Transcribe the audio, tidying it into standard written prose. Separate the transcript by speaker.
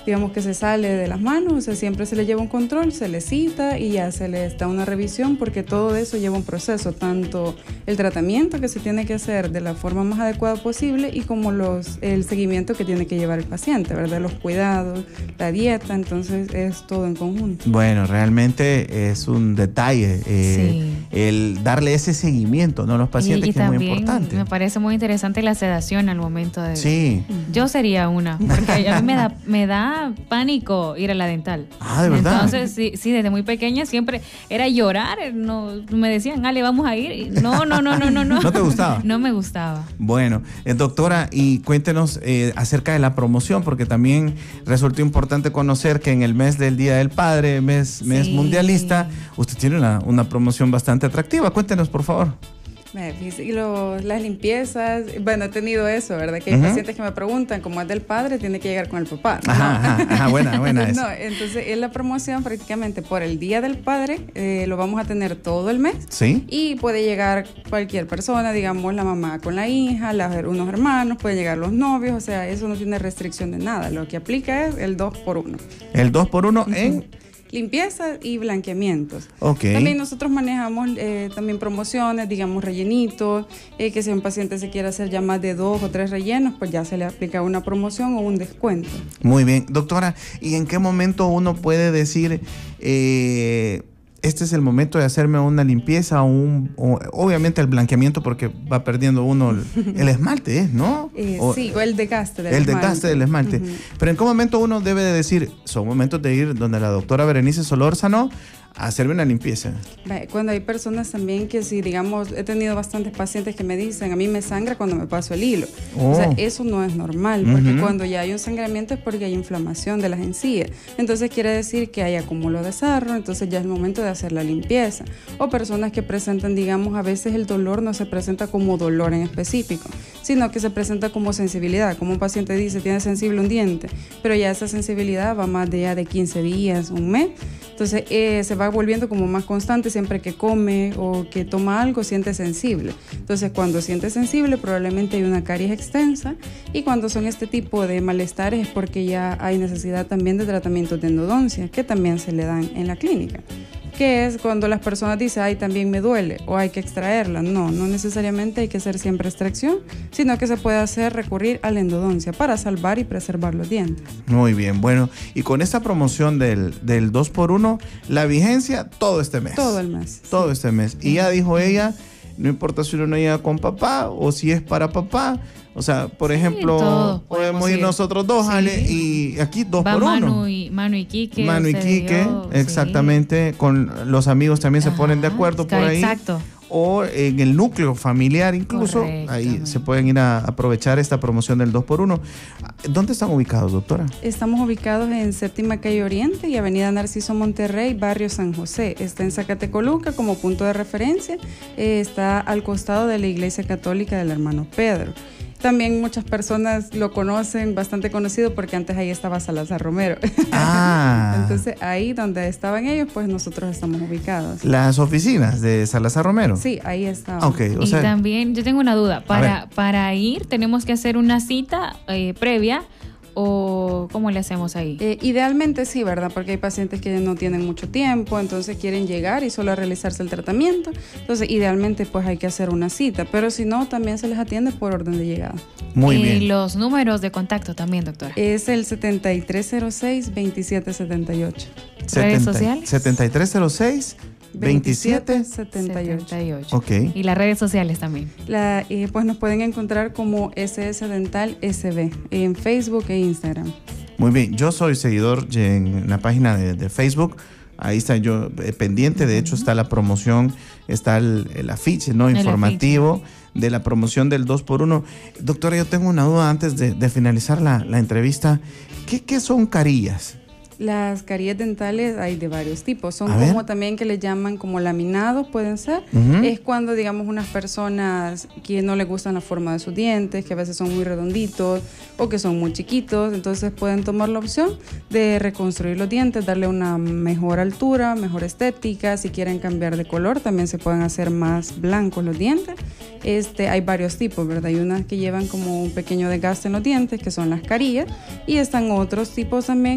Speaker 1: digamos que se sale de las manos, o sea, siempre se le lleva un control, se le cita y ya se le da una revisión, porque todo eso lleva un proceso, tanto el tratamiento que se tiene que hacer de la forma más adecuada posible y como el seguimiento que tiene que llevar el paciente, ¿verdad? Los cuidados, la dieta, entonces es todo en conjunto.
Speaker 2: Bueno, realmente es un detalle el darle ese seguimiento, ¿no? A los pacientes, que es muy importante.
Speaker 3: Me parece muy interesante la sedación al momento de...
Speaker 2: Sí.
Speaker 3: Yo sería una, porque a mí me da pánico ir a la dental.
Speaker 2: Ah, ¿de verdad?
Speaker 3: Entonces, sí, desde muy pequeña siempre era llorar, no, me decían, Ale, vamos a ir. No.
Speaker 2: ¿No te gustaba?
Speaker 3: No me gustaba.
Speaker 2: Bueno, doctora, y cuéntenos acerca de la promoción, porque también resultó importante conocer que en el mes del Día del Padre, mes mundialista, usted tiene una promoción bastante atractiva. Cuéntenos, por favor.
Speaker 1: Y las limpiezas, bueno, he tenido eso, ¿verdad? Que hay pacientes que me preguntan, como es del padre, tiene que llegar con el papá, ¿no?
Speaker 2: Ajá, buena eso.
Speaker 1: No, entonces en la promoción prácticamente por el Día del Padre lo vamos a tener todo el mes.
Speaker 2: Sí.
Speaker 1: Y puede llegar cualquier persona, digamos la mamá con la hija, unos hermanos, pueden llegar los novios, o sea, eso no tiene restricción de nada. Lo que aplica es el 2x1.
Speaker 2: El 2x1 en...
Speaker 1: limpieza y blanqueamientos.
Speaker 2: Okay.
Speaker 1: También nosotros manejamos también promociones, digamos rellenitos, que si un paciente se quiere hacer ya más de 2 o 3 rellenos, pues ya se le aplica una promoción o un descuento.
Speaker 2: Muy bien, doctora, ¿y en qué momento uno puede decir este es el momento de hacerme una limpieza o obviamente el blanqueamiento, porque va perdiendo uno el esmalte, ¿no?
Speaker 1: Sí, o el desgaste del esmalte.
Speaker 2: El desgaste del esmalte. Pero ¿en qué momento uno debe de decir, son momentos de ir donde la doctora Berenice Solórzano a hacerme una limpieza?
Speaker 1: Cuando hay personas también que si, digamos, he tenido bastantes pacientes que me dicen, a mí me sangra cuando me paso el hilo. O sea, eso no es normal, porque cuando ya hay un sangramiento es porque hay inflamación de las encías. Entonces quiere decir que hay acúmulo de sarro, entonces ya es el momento de hacer la limpieza. O personas que presentan, digamos, a veces el dolor no se presenta como dolor en específico, sino que se presenta como sensibilidad. Como un paciente dice, tiene sensible un diente, pero ya esa sensibilidad va más de 15 días, un mes. Entonces se va volviendo como más constante, siempre que come o que toma algo siente sensible. Entonces cuando siente sensible probablemente hay una caries extensa, y cuando son este tipo de malestares es porque ya hay necesidad también de tratamientos de endodoncia, que también se le dan en la clínica, que es cuando las personas dicen, ay, también me duele o hay que extraerla. No necesariamente hay que hacer siempre extracción, sino que se puede recurrir a la endodoncia para salvar y preservar los dientes.
Speaker 2: Muy bien, bueno, y con esta promoción del 2x1, la vigencia todo este mes.
Speaker 1: Todo el mes.
Speaker 2: Todo este mes. Y ya dijo ella, no importa si uno no llega con papá o si es para papá. O sea, por ejemplo, podemos ir nosotros dos, Ale, y aquí 2x1.
Speaker 3: Manu y Quique.
Speaker 2: Manu y Quique, exactamente. Con los amigos también se ponen de acuerdo por ahí.
Speaker 3: Exacto.
Speaker 2: O en el núcleo familiar incluso, ahí se pueden ir a aprovechar esta promoción del 2x1. ¿Dónde están ubicados, doctora?
Speaker 1: Estamos ubicados en Séptima Calle Oriente y Avenida Narciso Monterrey, Barrio San José. Está en Zacatecoluca como punto de referencia. Está al costado de la Iglesia Católica del Hermano Pedro. También muchas personas lo conocen, bastante conocido, porque antes ahí estaba Salazar Romero. Entonces ahí donde estaban ellos, pues nosotros estamos ubicados.
Speaker 2: ¿Las oficinas de Salazar Romero?
Speaker 1: Sí, ahí estamos.
Speaker 2: Okay,
Speaker 3: y también yo tengo una duda, para ir tenemos que hacer una cita previa, ¿o cómo le hacemos ahí?
Speaker 1: Idealmente sí, ¿verdad? Porque hay pacientes que no tienen mucho tiempo, entonces quieren llegar y solo realizarse el tratamiento. Entonces, idealmente pues hay que hacer una cita, pero si no, también se les atiende por orden de llegada.
Speaker 2: Muy bien.
Speaker 3: Y los números de contacto también, doctora.
Speaker 1: Es el 7306-2778.
Speaker 3: ¿Redes sociales?
Speaker 2: 7306
Speaker 1: 2778.
Speaker 2: Ok.
Speaker 3: Y las redes sociales también.
Speaker 1: Pues nos pueden encontrar como SS Dental SB en Facebook e Instagram.
Speaker 2: Muy bien, yo soy seguidor en la página de Facebook. Ahí está yo pendiente. De hecho está la promoción, está el afiche, ¿no? Informativo de la promoción del 2x1. Doctora, yo tengo una duda antes de finalizar la entrevista. ¿Qué son carillas?
Speaker 1: Las carillas dentales hay de varios tipos. Son como también que le llaman como laminados, pueden ser. Es cuando, digamos, unas personas que no les gustan la forma de sus dientes, que a veces son muy redonditos o que son muy chiquitos, entonces pueden tomar la opción de reconstruir los dientes, darle una mejor altura, mejor estética. Si quieren cambiar de color, también se pueden hacer más blancos los dientes. Hay varios tipos, ¿verdad? Hay unas que llevan como un pequeño desgaste en los dientes, que son las carillas, y están otros tipos también